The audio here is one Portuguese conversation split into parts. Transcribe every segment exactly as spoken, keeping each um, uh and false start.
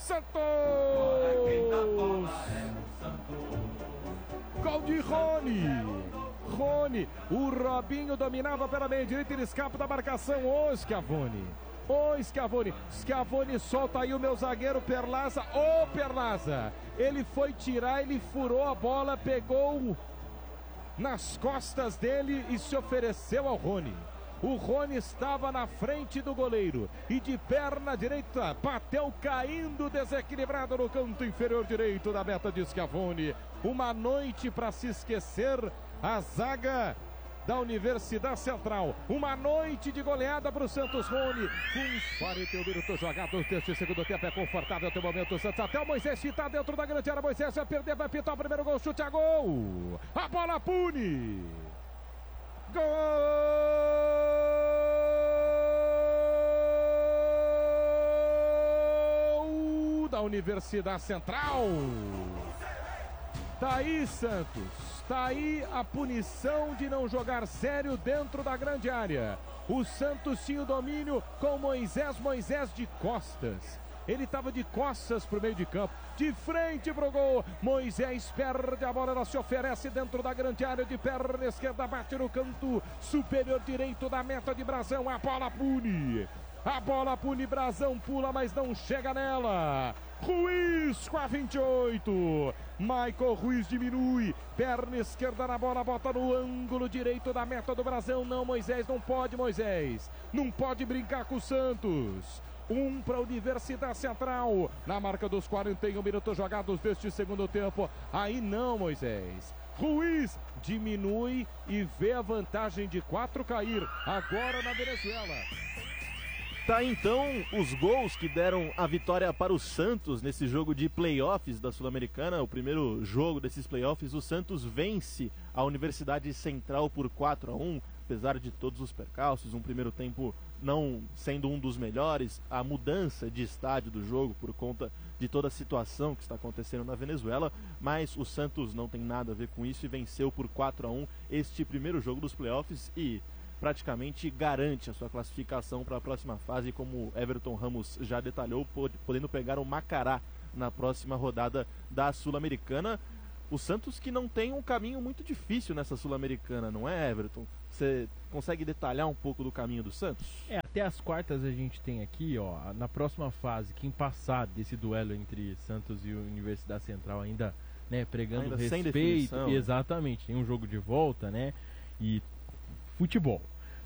Santos! Gol de Rony! Rony, o Robinho dominava pela meia direita, ele escapa da marcação. Ô Schiavone, ô Schiavone, Schiavone solta aí o meu zagueiro Perlaza. Ô Perlaza, ele foi tirar, ele furou a bola, pegou nas costas dele e se ofereceu ao Rony. O Rony estava na frente do goleiro e de perna direita bateu caindo desequilibrado no canto inferior direito da meta de Schiavone. Uma noite para se esquecer, a zaga da Universidade Central. Uma noite de goleada para o Santos. Rony, uns quarenta e um minutos jogados deste segundo tempo. É confortável até o momento. O Santos até o Moisés está dentro da grande área. Moisés vai perder, vai pintar o primeiro gol. Chute a gol. A bola pune. Gol da Universidade Central. Tá aí, Santos. Tá aí a punição de não jogar sério dentro da grande área. O Santos tinha o domínio com Moisés, Moisés de costas. Ele estava de costas para o meio de campo, de frente para o gol. Moisés perde a bola, ela se oferece dentro da grande área, de perna esquerda, bate no canto superior direito da meta de Brazão. A bola pune. A bola pune, Brazão pula, mas não chega nela. Ruiz com a vinte e oito. Michael Ruiz diminui. Perna esquerda na bola, bota no ângulo direito da meta do Brazão. Não, Moisés, não pode, Moisés. Não pode brincar com o Santos. Um para a Universidade Central. Na marca dos quarenta e um minutos jogados deste segundo tempo. Aí não, Moisés. Ruiz diminui e vê a vantagem de quatro cair. Agora na Venezuela. Tá então os gols que deram a vitória para o Santos nesse jogo de playoffs da Sul-Americana. O primeiro jogo desses playoffs, o Santos vence a Universidade Central por quatro a um, apesar de todos os percalços, um primeiro tempo não sendo um dos melhores, a mudança de estádio do jogo por conta de toda a situação que está acontecendo na Venezuela, mas o Santos não tem nada a ver com isso e venceu por quatro a um este primeiro jogo dos playoffs e praticamente garante a sua classificação para a próxima fase, como Everton Ramos já detalhou, podendo pegar o Macará na próxima rodada da Sul-Americana. O Santos que não tem um caminho muito difícil nessa Sul-Americana, não é, Everton? Você consegue detalhar um pouco do caminho do Santos? É, até as quartas a gente tem aqui, ó, na próxima fase, quem passar desse duelo entre Santos e Universidade Central ainda, né, pregando ainda respeito, exatamente, tem um jogo de volta, né, e futebol.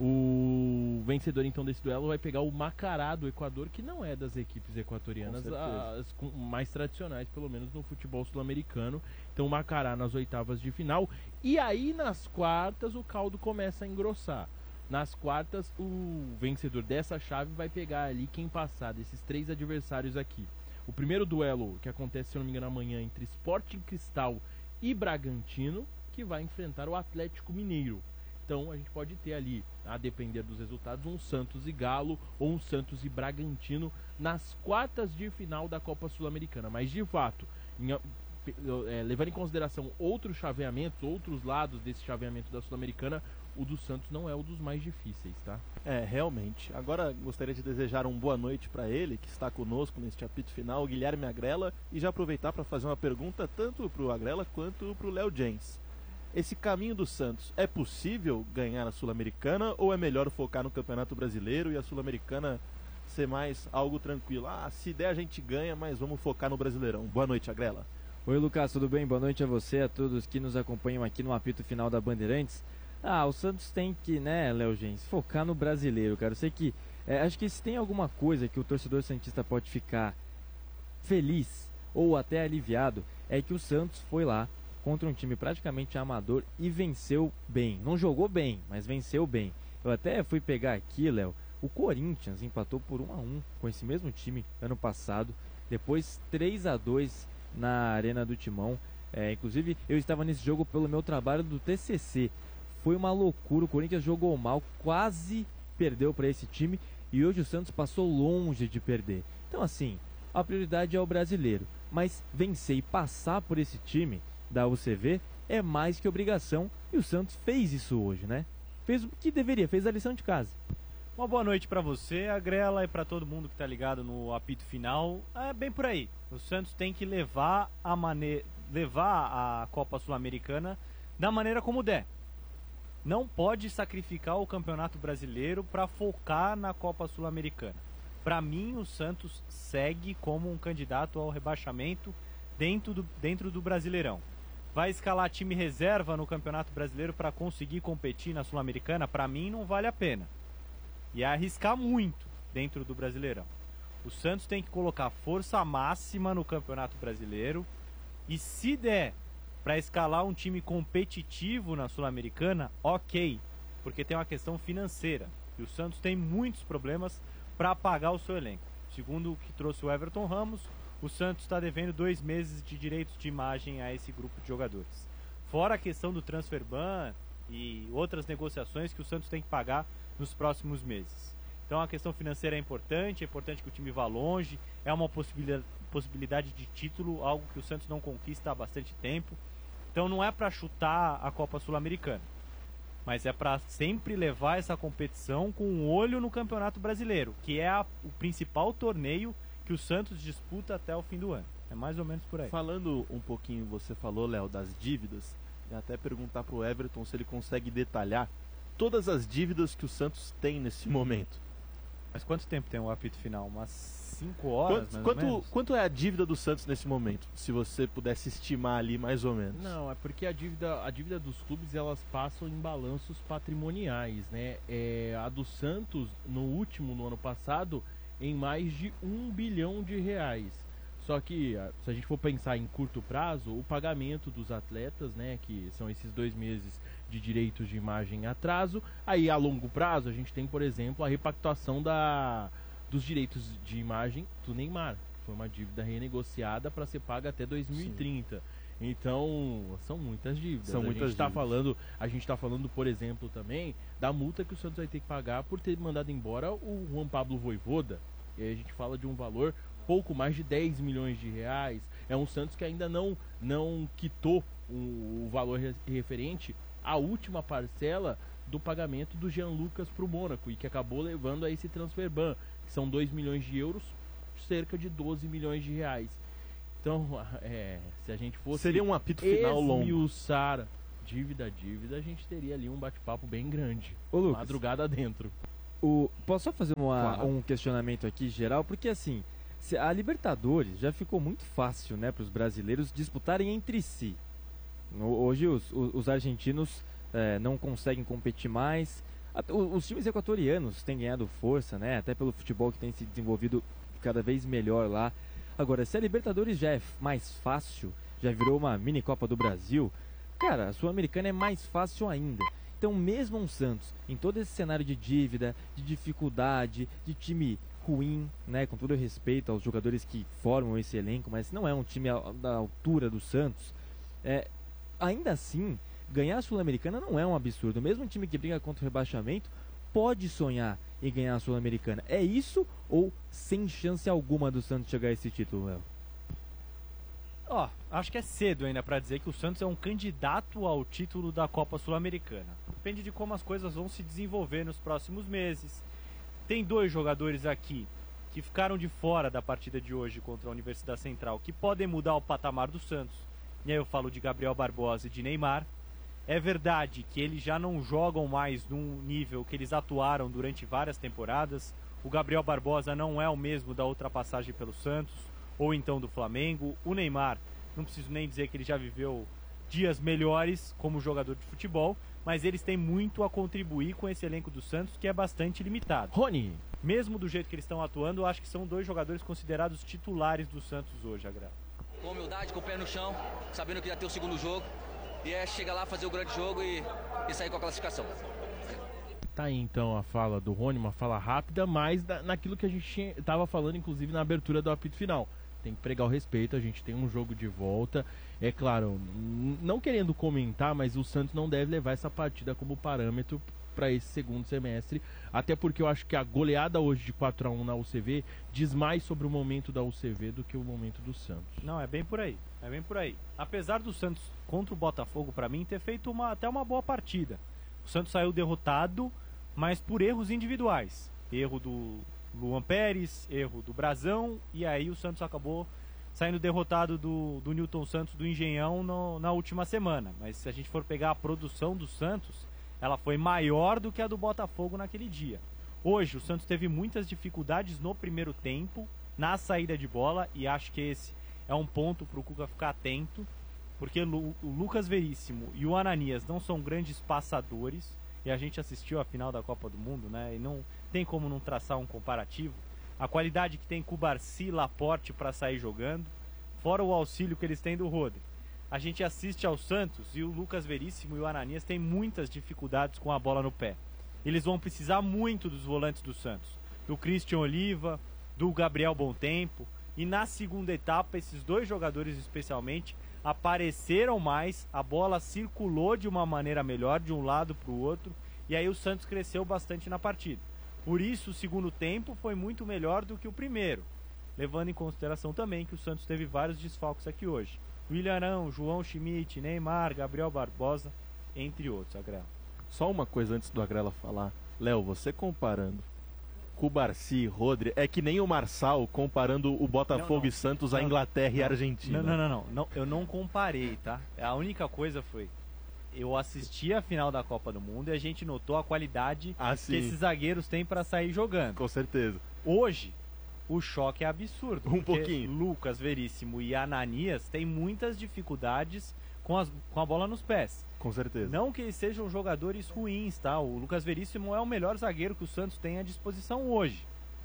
O vencedor então desse duelo vai pegar o Macará do Equador, que não é das equipes equatorianas as com, mais tradicionais, pelo menos no futebol sul-americano. Então o Macará nas oitavas de final. E aí nas quartas o caldo começa a engrossar. Nas quartas o vencedor dessa chave vai pegar ali quem passar desses três adversários aqui. O primeiro duelo que acontece, se eu não me engano, amanhã, entre Sporting Cristal e Bragantino, que vai enfrentar o Atlético Mineiro. Então a gente pode ter ali, a depender dos resultados, um Santos e Galo ou um Santos e Bragantino nas quartas de final da Copa Sul-Americana. Mas de fato, em, é, levando em consideração outros chaveamentos, outros lados desse chaveamento da Sul-Americana, o do Santos não é o dos mais difíceis, tá? É, realmente. Agora gostaria de desejar uma boa noite para ele, que está conosco neste apito final, o Guilherme Agrela, e já aproveitar para fazer uma pergunta tanto para o Agrela quanto para o Léo Jens. Esse caminho do Santos, é possível ganhar a Sul-Americana ou é melhor focar no Campeonato Brasileiro e a Sul-Americana ser mais algo tranquilo? Ah, se der a gente ganha, mas vamos focar no Brasileirão. Boa noite, Agrela. Oi, Lucas, tudo bem? Boa noite a você, a todos que nos acompanham aqui no apito final da Bandeirantes. Ah, o Santos tem que, né, Léo Gens, focar no Brasileiro, cara. Eu sei que, é, acho que se tem alguma coisa que o torcedor santista pode ficar feliz ou até aliviado, é que o Santos foi lá contra um time praticamente amador e venceu bem. Não jogou bem, mas venceu bem. Eu até fui pegar aqui, Léo, o Corinthians empatou por um a um com esse mesmo time ano passado, depois três a dois na Arena do Timão. É, inclusive eu estava nesse jogo pelo meu trabalho do T C C. Foi uma loucura, o Corinthians jogou mal, quase perdeu para esse time e hoje o Santos passou longe de perder. Então assim, a prioridade é o brasileiro, mas vencer e passar por esse time da U C V é mais que obrigação e o Santos fez isso hoje, né? Fez o que deveria, fez a lição de casa. Uma boa noite para você, Agrela, e para todo mundo que tá ligado no apito final. É bem por aí. O Santos tem que levar a, mane... levar a Copa Sul-Americana da maneira como der. Não pode sacrificar o Campeonato Brasileiro para focar na Copa Sul-Americana. Para mim, o Santos segue como um candidato ao rebaixamento dentro do, dentro do Brasileirão. Vai escalar time reserva no Campeonato Brasileiro para conseguir competir na Sul-Americana? Para mim, não vale a pena. E é arriscar muito dentro do Brasileirão. O Santos tem que colocar força máxima no Campeonato Brasileiro e, se der para escalar um time competitivo na Sul-Americana, ok, porque tem uma questão financeira e o Santos tem muitos problemas para pagar o seu elenco. Segundo o que trouxe o Everton Ramos, o Santos está devendo dois meses de direitos de imagem a esse grupo de jogadores. Fora a questão do transfer ban e outras negociações que o Santos tem que pagar nos próximos meses. Então a questão financeira é importante, é importante que o time vá longe, é uma possibilidade, possibilidade de título, algo que o Santos não conquista há bastante tempo. Então não é para chutar a Copa Sul-Americana, mas é para sempre levar essa competição com um olho no Campeonato Brasileiro, que é a, o principal torneio que o Santos disputa até o fim do ano. É mais ou menos por aí. Falando um pouquinho, você falou, Léo, das dívidas, e até perguntar pro Everton se ele consegue detalhar todas as dívidas que o Santos tem nesse momento. Mas quanto tempo tem o apito final? Umas cinco horas, quanto, mais quanto, ou menos? Quanto é a dívida do Santos nesse momento? Se você pudesse estimar ali mais ou menos. Não, é porque a dívida, a dívida dos clubes, elas passam em balanços patrimoniais, né? É, a do Santos, no último, no ano passado, em mais de um bilhão de reais. Só que, se a gente for pensar em curto prazo, o pagamento dos atletas, né, que são esses dois meses de direitos de imagem em atraso, aí a longo prazo a gente tem, por exemplo, a repactuação da, dos direitos de imagem do Neymar, que foi uma dívida renegociada para ser paga até dois mil e trinta. Sim. Então, são muitas dívidas. São a muitas gente está dívidas. falando, a gente está falando, por exemplo, também da multa que o Santos vai ter que pagar por ter mandado embora o Juan Pablo Vojvoda. E aí a gente fala de um valor pouco mais de dez milhões de reais. É um Santos que ainda não, não quitou o, o valor re referente à última parcela do pagamento do Jean Lucas para o Mônaco e que acabou levando a esse transfer ban, que são dois milhões de euros, cerca de doze milhões de reais. Então, é, se a gente fosse seria um apito final longo. Esmiuçar dívida a dívida, a gente teria ali um bate-papo bem grande. Ô, Lucas, madrugada dentro. O, posso só fazer uma, Claro. um questionamento aqui geral? Porque assim, se a Libertadores já ficou muito fácil, né, para os brasileiros disputarem entre si. No, hoje os, os, os argentinos é, não conseguem competir mais. A, os, os times equatorianos têm ganhado força, né, até pelo futebol que tem se desenvolvido cada vez melhor lá. Agora, se a Libertadores já é mais fácil, já virou uma mini Copa do Brasil, cara, a Sul-Americana é mais fácil ainda. Então, mesmo um Santos, em todo esse cenário de dívida, de dificuldade, de time ruim, né, com todo respeito aos jogadores que formam esse elenco, mas não é um time a, da altura do Santos, é, ainda assim, ganhar a Sul-Americana não é um absurdo. Mesmo um time que briga contra o rebaixamento pode sonhar em ganhar a Sul-Americana. É isso ou sem chance alguma do Santos chegar a esse título, Léo? Ó, acho que é cedo ainda para dizer que o Santos é um candidato ao título da Copa Sul-Americana. Depende de como as coisas vão se desenvolver nos próximos meses. Tem dois jogadores aqui que ficaram de fora da partida de hoje contra a Universidade Central, que podem mudar o patamar do Santos. E aí eu falo de Gabriel Barbosa e de Neymar. É verdade que eles já não jogam mais num nível que eles atuaram durante várias temporadas. O Gabriel Barbosa não é o mesmo da outra passagem pelo Santos, ou então do Flamengo. O Neymar, não preciso nem dizer que ele já viveu dias melhores como jogador de futebol, mas eles têm muito a contribuir com esse elenco do Santos, que é bastante limitado. Rony. Mesmo do jeito que eles estão atuando, eu acho que são dois jogadores considerados titulares do Santos hoje, Agrela. Com humildade, com o pé no chão, sabendo que já tem o segundo jogo, e é chegar lá, fazer o grande jogo e, e sair com a classificação. Tá aí então a fala do Rony, uma fala rápida, mas da, naquilo que a gente estava falando, inclusive na abertura do apito final. Tem que pregar o respeito, a gente tem um jogo de volta. É claro, não querendo comentar, mas o Santos não deve levar essa partida como parâmetro para esse segundo semestre, até porque eu acho que a goleada hoje de quatro a um na U C V diz mais sobre o momento da U C V do que o momento do Santos. Não, é bem por aí, é bem por aí. Apesar do Santos contra o Botafogo, para mim, ter feito uma, até uma boa partida. O Santos saiu derrotado, mas por erros individuais. Erro do Luan Pérez, erro do Brazão, e aí o Santos acabou saindo derrotado do, do Newton Santos do Engenhão no, na última semana. Mas se a gente for pegar a produção do Santos, ela foi maior do que a do Botafogo naquele dia. Hoje o Santos teve muitas dificuldades no primeiro tempo, na saída de bola, e acho que esse é um ponto para o Cuca ficar atento, porque Lu, o Lucas Veríssimo e o Ananias não são grandes passadores, e a gente assistiu a final da Copa do Mundo, né? E não tem como não traçar um comparativo. A qualidade que tem Cubarsi e Laporte para sair jogando, fora o auxílio que eles têm do Rodri. A gente assiste ao Santos e o Lucas Veríssimo e o Ananias têm muitas dificuldades com a bola no pé. Eles vão precisar muito dos volantes do Santos, do Christian Oliva, do Gabriel Bontempo. E na segunda etapa, esses dois jogadores especialmente apareceram mais, a bola circulou de uma maneira melhor de um lado para o outro, e aí o Santos cresceu bastante na partida. Por isso o segundo tempo foi muito melhor do que o primeiro, levando em consideração também que o Santos teve vários desfalques aqui hoje. William Arão, João Schmidt, Neymar, Gabriel Barbosa, entre outros, Agrela. Só uma coisa antes do Agrela falar. Léo, você comparando Cubarsi, Rodri, é que nem o Marçal comparando o Botafogo não, não. e Santos à Inglaterra não, e Argentina. Não, não, não, não, não. Eu não comparei, tá? A única coisa foi, eu assisti a final da Copa do Mundo e a gente notou a qualidade ah, que esses zagueiros têm para sair jogando. Com certeza. Hoje, o choque é absurdo. Um pouquinho. Lucas Veríssimo e Ananias têm muitas dificuldades com, as, com a bola nos pés. Com certeza. Não que eles sejam jogadores ruins, tá? O Lucas Veríssimo é o melhor zagueiro que o Santos tem à disposição hoje.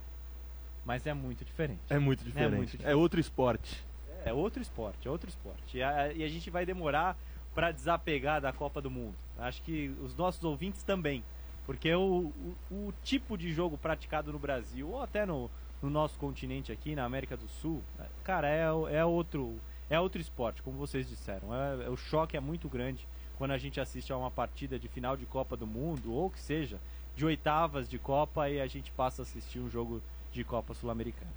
Mas é muito diferente. É muito diferente. É, muito diferente. É outro esporte. É outro esporte, é outro esporte. E a, e a gente vai demorar para desapegar da Copa do Mundo. Acho que os nossos ouvintes também. Porque o, o, o tipo de jogo praticado no Brasil, ou até no, no nosso continente aqui, na América do Sul, cara, é, é, outro, é outro esporte, como vocês disseram. É, é, o choque é muito grande quando a gente assiste a uma partida de final de Copa do Mundo, ou que seja, de oitavas de Copa, e a gente passa a assistir um jogo de Copa Sul-Americana.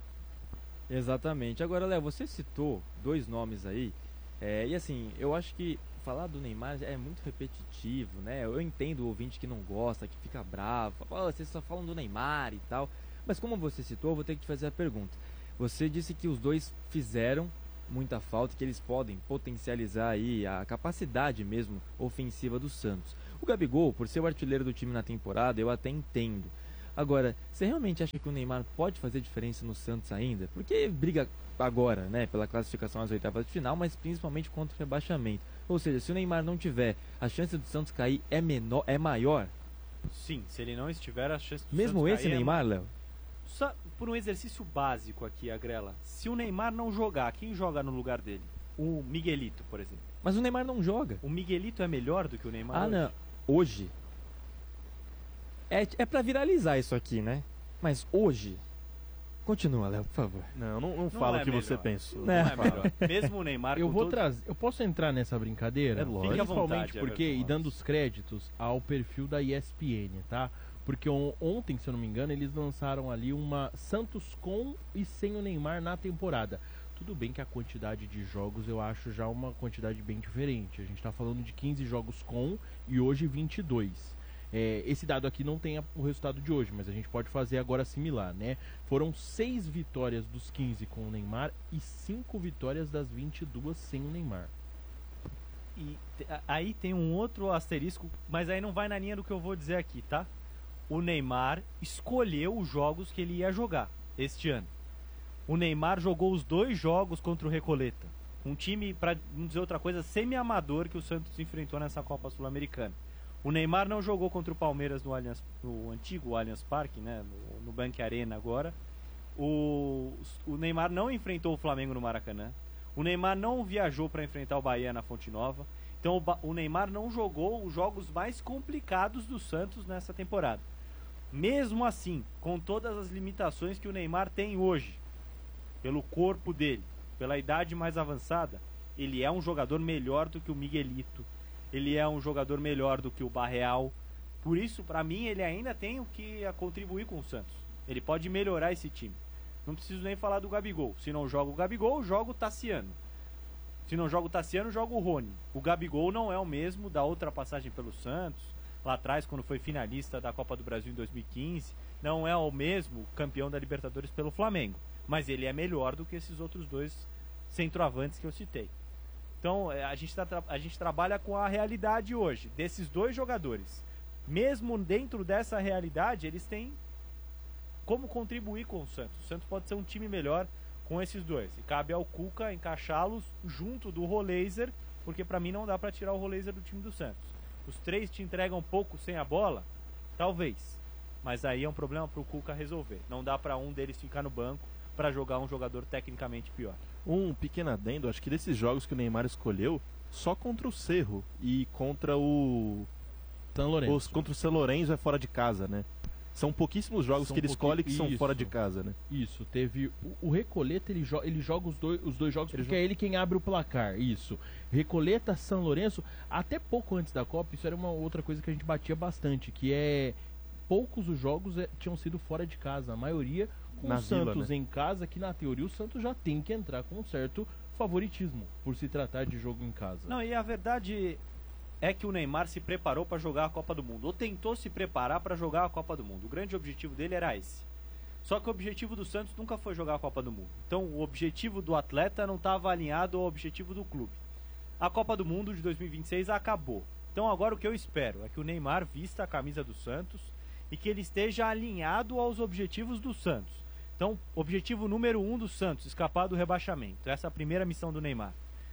Exatamente. Agora, Léo, você citou dois nomes aí, é, e assim, eu acho que falar do Neymar é muito repetitivo, né? Eu entendo o ouvinte que não gosta, que fica bravo, fala, oh, vocês só falam do Neymar e tal, mas como você citou, eu vou ter que te fazer a pergunta. Você disse que os dois fizeram muita falta, que eles podem potencializar aí a capacidade mesmo ofensiva do Santos. O Gabigol, por ser o artilheiro do time na temporada, eu até entendo. Agora, você realmente acha que o Neymar pode fazer diferença no Santos ainda? Porque briga agora, né, pela classificação às oitavas de final, mas principalmente contra o rebaixamento. Ou seja, se o Neymar não tiver, a chance do Santos cair é menor, é maior? Sim, se ele não estiver, a chance do mesmo Santos esse cair Neymar, é... Léo? Só por um exercício básico aqui, Agrela. Se o Neymar não jogar, quem joga no lugar dele? O Miguelito, por exemplo. Mas o Neymar não joga. O Miguelito é melhor do que o Neymar ah, hoje? não. Hoje. É, é pra viralizar isso aqui, né? Mas hoje... Continua, Léo, por favor. Não, não, não, não é fala o que melhor. você pensou. Não, não é melhor. Mesmo o Neymar... Eu vou todo... trazer... Eu posso entrar nessa brincadeira? É lógico. Principalmente vontade, porque, Everton, e dando os créditos ao perfil da E S P N, tá? Porque on, ontem, se eu não me engano, eles lançaram ali uma Santos com e sem o Neymar na temporada. Tudo bem que a quantidade de jogos eu acho já uma quantidade bem diferente. A gente tá falando de quinze jogos com e hoje vinte e dois. É, esse dado aqui não tem a, o resultado de hoje, mas a gente pode fazer agora similar, né? Foram seis vitórias dos quinze com o Neymar e cinco vitórias das vinte e duas sem o Neymar. E te, aí tem um outro asterisco, mas aí não vai na linha do que eu vou dizer aqui, tá? O Neymar escolheu os jogos que ele ia jogar este ano. O Neymar jogou os dois jogos contra o Recoleta. Um time, para não dizer outra coisa, semi-amador que o Santos enfrentou nessa Copa Sul-Americana. O Neymar não jogou contra o Palmeiras no, Allianz, no antigo Allianz Parque, né? no, no Bank Arena agora. O, o Neymar não enfrentou o Flamengo no Maracanã. O Neymar não viajou para enfrentar o Bahia na Fonte Nova. Então o, o Neymar não jogou os jogos mais complicados do Santos nessa temporada. Mesmo assim, com todas as limitações que o Neymar tem hoje, pelo corpo dele, pela idade mais avançada, ele é um jogador melhor do que o Miguelito, ele é um jogador melhor do que o Barreal. Por isso, para mim, ele ainda tem o que a contribuir com o Santos. Ele pode melhorar esse time. Não preciso nem falar do Gabigol. Se não joga o Gabigol, joga o Tassiano. Se não joga o Tassiano, joga o Rony. O Gabigol não é o mesmo da outra passagem pelo Santos, lá atrás, quando foi finalista da Copa do Brasil em dois mil e quinze. Não é o mesmo campeão da Libertadores pelo Flamengo, mas ele é melhor do que esses outros dois centroavantes que eu citei. Então a gente, tá, a gente trabalha com a realidade hoje desses dois jogadores. Mesmo dentro dessa realidade, eles têm como contribuir com o Santos. O Santos pode ser um time melhor com esses dois. E cabe ao Cuca encaixá-los junto do Roleiser, porque para mim não dá para tirar o Roleiser do time do Santos. Os três te entregam pouco sem a bola? Talvez. Mas aí é um problema para o Cuca resolver. Não dá para um deles ficar no banco para jogar um jogador tecnicamente pior. Um pequeno adendo, acho que desses jogos que o Neymar escolheu, só contra o Cerro e contra o São Lourenço. Os, contra o São Lourenço é fora de casa, né? São pouquíssimos jogos São que ele escolhe que pouqui- são Isso. fora de casa, né? Isso, teve o, o Recoleta, ele, jo ele joga os dois, os dois jogos Ele porque joga- é ele quem abre o placar, isso. Recoleta, São Lourenço, até pouco antes da Copa, isso era uma outra coisa que a gente batia bastante, que é poucos os jogos é, tinham sido fora de casa, a maioria com Na o Vila, Santos né? em casa, que na teoria o Santos já tem que entrar com um certo favoritismo, por se tratar de jogo em casa. Não, e a verdade é que o Neymar se preparou para jogar a Copa do Mundo, ou tentou se preparar para jogar a Copa do Mundo. O grande objetivo dele era esse. Só que o objetivo do Santos nunca foi jogar a Copa do Mundo. Então o objetivo do atleta não estava alinhado ao objetivo do clube. A Copa do Mundo de dois mil e vinte e seis acabou. Então agora o que eu espero é que o Neymar vista a camisa do Santos e que ele esteja alinhado aos objetivos do Santos. Então, objetivo número um do Santos, escapar do rebaixamento. Essa é a primeira missão do Neymar.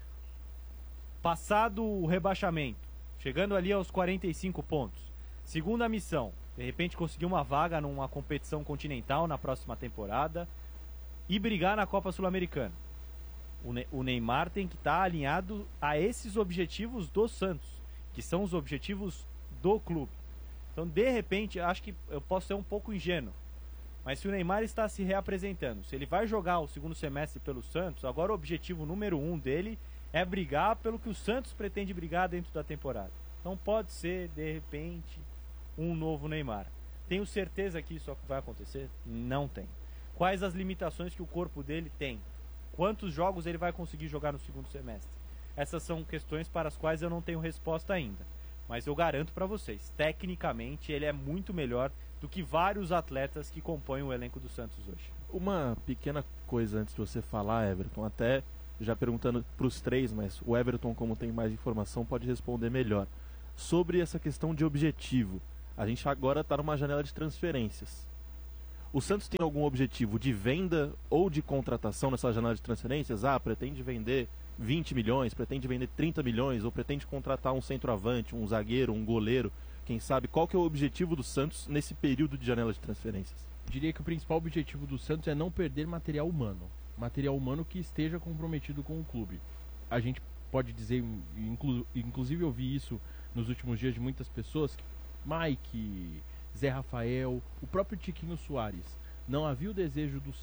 Passado o rebaixamento, chegando ali aos quarenta e cinco pontos. Segunda missão, de repente conseguir uma vaga numa competição continental na próxima temporada e brigar na Copa Sul-Americana. O, ne o Neymar tem que estar alinhado a esses objetivos do Santos, que são os objetivos do clube. Então, de repente, acho que eu posso ser um pouco ingênuo, mas se o Neymar está se reapresentando, se ele vai jogar o segundo semestre pelo Santos, agora o objetivo número um dele é brigar pelo que o Santos pretende brigar dentro da temporada. Então pode ser, de repente, um novo Neymar. Tenho certeza que isso vai acontecer? Não tem. Quais as limitações que o corpo dele tem? Quantos jogos ele vai conseguir jogar no segundo semestre? Essas são questões para as quais eu não tenho resposta ainda. Mas eu garanto para vocês, tecnicamente ele é muito melhor do que vários atletas que compõem o elenco do Santos hoje. Uma pequena coisa antes de você falar, Everton, até já perguntando para os três, mas o Everton, como tem mais informação, pode responder melhor. Sobre essa questão de objetivo, a gente agora está numa janela de transferências. O Santos tem algum objetivo de venda ou de contratação nessa janela de transferências? Ah, pretende vender vinte milhões, pretende vender trinta milhões, ou pretende contratar um centroavante, um zagueiro, um goleiro, quem sabe? Qual que é o objetivo do Santos nesse período de janela de transferências? Diria que o principal objetivo do Santos é não perder material humano. Material humano que esteja comprometido com o clube. A gente pode dizer, inclu inclusive eu vi isso nos últimos dias de muitas pessoas, que Mike, Zé Rafael, o próprio Tiquinho Soares, não havia o desejo do